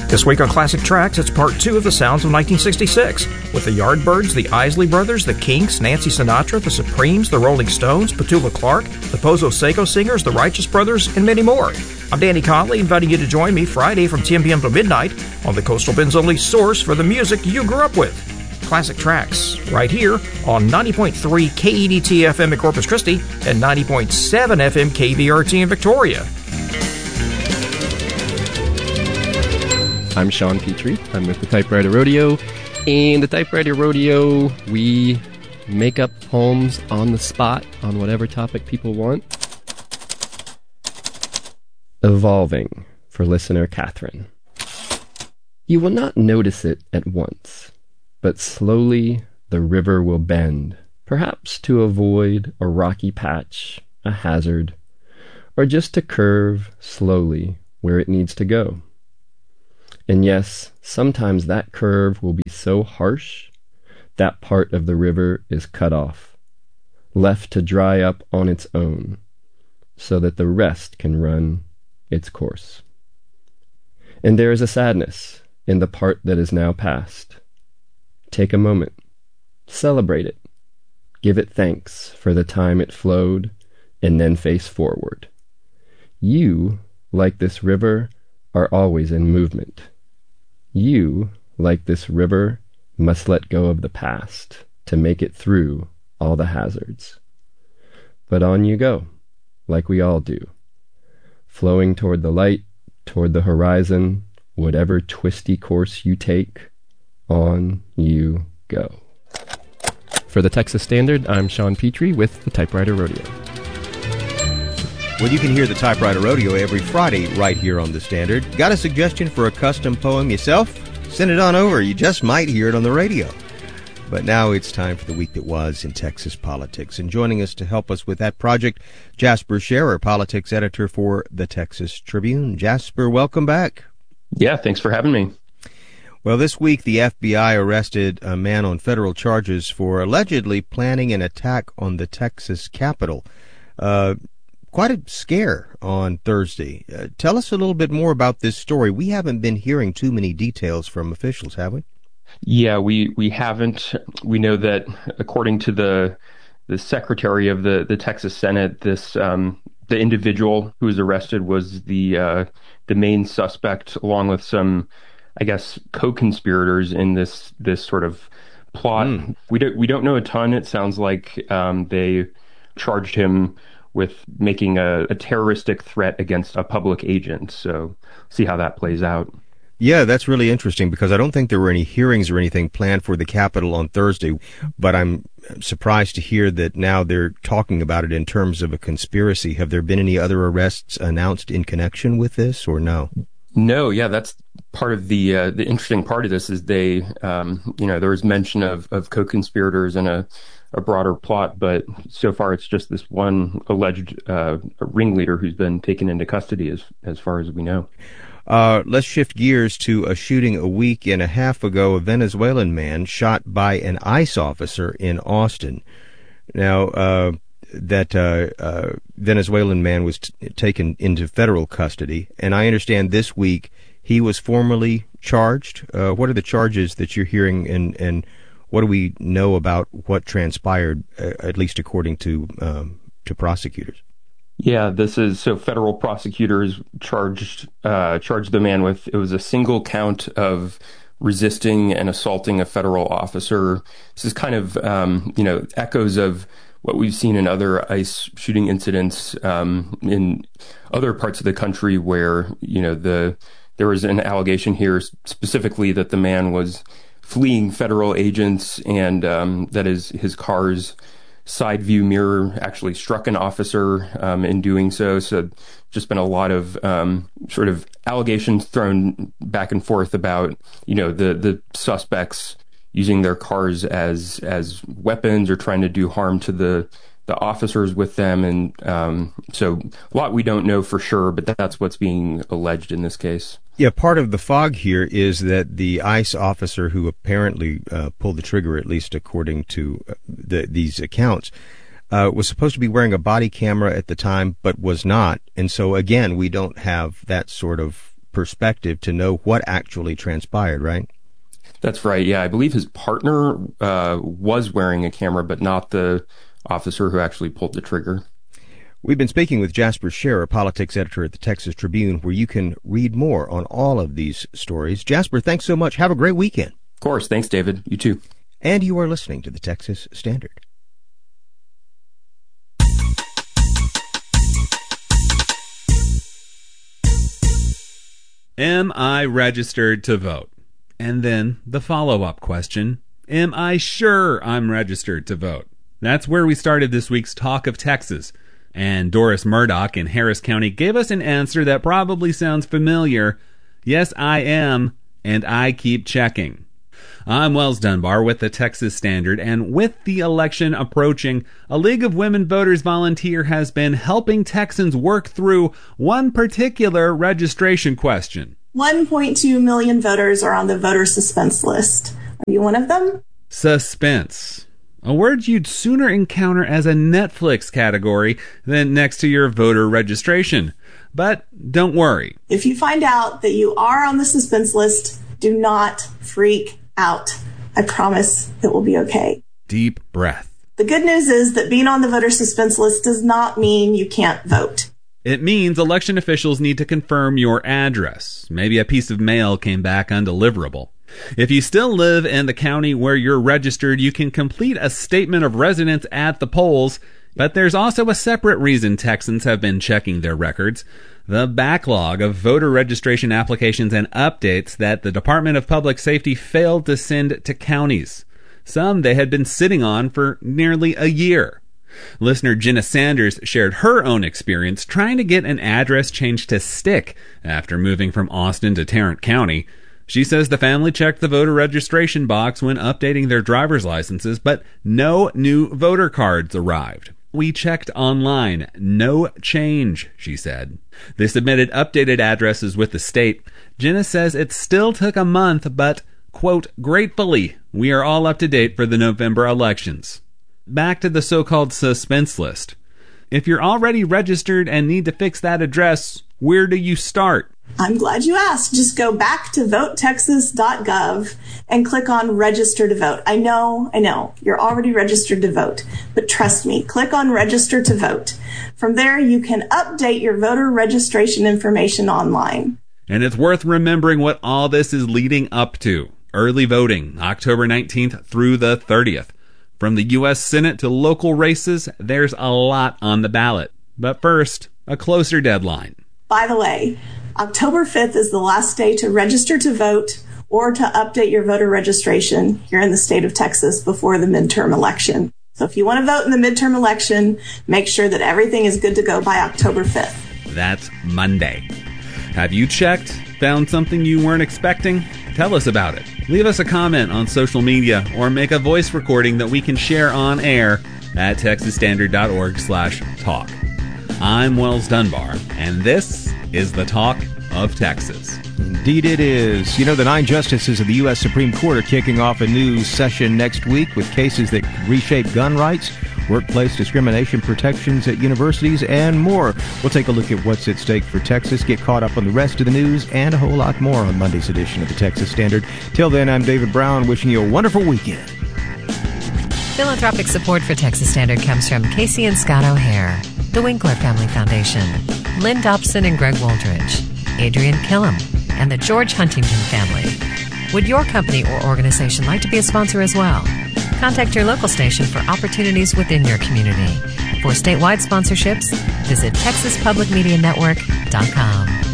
This week on Classic Tracks, it's part 2 of the sounds of 1966, with the Yardbirds, the Isley Brothers, the Kinks, Nancy Sinatra, the Supremes, the Rolling Stones, Petula Clark, the Pozo Seco Singers, the Righteous Brothers, and many more. I'm Danny Conley, inviting you to join me Friday from 10 p.m. to midnight on the Coastal Bend's only source for the music you grew up with. Classic Tracks, right here on 90.3 KEDT FM in Corpus Christi and 90.7 FM KVRT in Victoria. I'm Sean Petrie. I'm with the Typewriter Rodeo. In the Typewriter Rodeo, we make up poems on the spot on whatever topic people want. Evolving, for listener Catherine. You will not notice it at once, but slowly the river will bend, perhaps to avoid a rocky patch, a hazard, or just to curve slowly where it needs to go. And yes, sometimes that curve will be so harsh, that part of the river is cut off, left to dry up on its own, so that the rest can run its course. And there is a sadness in the part that is now past. Take a moment, celebrate it, give it thanks for the time it flowed, and then face forward. You, like this river, are always in movement. You, like this river, must let go of the past to make it through all the hazards. But on you go, like we all do, flowing toward the light, toward the horizon, whatever twisty course you take, on you go. For the Texas Standard, I'm Sean Petrie with the Typewriter Rodeo. Well, you can hear the Typewriter Rodeo every Friday right here on the Standard. Got a suggestion for a custom poem yourself? Send it on over. You just might hear it on the radio. But now it's time for the week that was in Texas politics. And joining us to help us with that project, Jasper Scherer, politics editor for the Texas Tribune. Jasper, welcome back. Yeah, thanks for having me. Well, this week the FBI arrested a man on federal charges for allegedly planning an attack on the Texas Capitol. Quite a scare on Thursday. Tell us a little bit more about this story. We haven't been hearing too many details from officials, have we? Yeah, we haven't. We know that according to the secretary of the Texas Senate, this the individual who was arrested was the main suspect, along with some, I guess, co-conspirators in this sort of plot. We don't know a ton. It sounds like they charged him with making a terroristic threat against a public agent. So see how that plays out. Yeah, that's really interesting because I don't think there were any hearings or anything planned for the Capitol on Thursday, but I'm surprised to hear that now they're talking about it in terms of a conspiracy. Have there been any other arrests announced in connection with this or no? No, yeah, that's part of the interesting part of this is they, there was mention of co-conspirators and a broader plot, but so far it's just this one alleged ringleader who's been taken into custody as far as we know. Let's shift gears to a shooting a week and a half ago. A Venezuelan man shot by an ICE officer in Austin. Now, that Venezuelan man was taken into federal custody, and I understand this week he was formally charged. What are the charges that you're hearing, and what do we know about what transpired, at least according to prosecutors? Yeah, so federal prosecutors charged the man with, it was a single count of resisting and assaulting a federal officer. This is kind of, echoes of what we've seen in other ICE shooting incidents in other parts of the country where, there was an allegation here specifically that the man was fleeing federal agents and that his car's side view mirror actually struck an officer in doing so. So just been a lot of sort of allegations thrown back and forth about, the suspects using their cars as weapons or trying to do harm to the officers with them. And so a lot we don't know for sure, but that's what's being alleged in this case. Yeah, part of the fog here is that the ICE officer who apparently pulled the trigger, at least according to these accounts, was supposed to be wearing a body camera at the time, but was not. And so, again, we don't have that sort of perspective to know what actually transpired, right? That's right. Yeah, I believe his partner was wearing a camera, but not the officer who actually pulled the trigger. We've been speaking with Jasper Scherer, politics editor at the Texas Tribune, where you can read more on all of these stories. Jasper, thanks so much. Have a great weekend. Of course. Thanks, David. You too. And you are listening to the Texas Standard. Am I registered to vote? And then the follow-up question, am I sure I'm registered to vote? That's where we started this week's Talk of Texas. And Doris Murdoch in Harris County gave us an answer that probably sounds familiar. Yes, I am, and I keep checking. I'm Wells Dunbar with the Texas Standard, and with the election approaching, a League of Women Voters volunteer has been helping Texans work through one particular registration question. 1.2 million voters are on the voter suspense list. Are you one of them? Suspense. A word you'd sooner encounter as a Netflix category than next to your voter registration. But don't worry. If you find out that you are on the suspense list, do not freak out. I promise it will be okay. Deep breath. The good news is that being on the voter suspense list does not mean you can't vote. It means election officials need to confirm your address. Maybe a piece of mail came back undeliverable. If you still live in the county where you're registered, you can complete a statement of residence at the polls, but there's also a separate reason Texans have been checking their records: the backlog of voter registration applications and updates that the Department of Public Safety failed to send to counties. Some they had been sitting on for nearly a year. Listener Jenna Sanders shared her own experience trying to get an address changed to Stick after moving from Austin to Tarrant County. She says the family checked the voter registration box when updating their driver's licenses, but no new voter cards arrived. We checked online. No change, she said. They submitted updated addresses with the state. Jenna says it still took a month, but, quote, gratefully, we are all up to date for the November elections. Back to the so-called suspense list. If you're already registered and need to fix that address, where do you start? I'm glad you asked. Just go back to votetexas.gov and click on register to vote. I know, you're already registered to vote, but trust me, click on register to vote. From there, you can update your voter registration information online. And it's worth remembering what all this is leading up to. Early voting, October 19th through the 30th. From the U.S. Senate to local races, there's a lot on the ballot. But first, a closer deadline. By the way, October 5th is the last day to register to vote or to update your voter registration here in the state of Texas before the midterm election. So if you want to vote in the midterm election, make sure that everything is good to go by October 5th. That's Monday. Have you checked? Found something you weren't expecting? Tell us about it. Leave us a comment on social media or make a voice recording that we can share on air at texasstandard.org/talk. I'm Wells Dunbar, and this is the Talk of Texas. Indeed it is. You know, the 9 justices of the U.S. Supreme Court are kicking off a new session next week with cases that reshape gun rights, workplace discrimination protections at universities, and more. We'll take a look at what's at stake for Texas, get caught up on the rest of the news, and a whole lot more on Monday's edition of the Texas Standard. Till then, I'm David Brown, wishing you a wonderful weekend. Philanthropic support for Texas Standard comes from Casey and Scott O'Hare, the Winkler Family Foundation, Lynn Dobson and Greg Waldridge, Adrian Killam, and the George Huntington family. Would your company or organization like to be a sponsor as well? Contact your local station for opportunities within your community. For statewide sponsorships, visit TexasPublicMediaNetwork.com.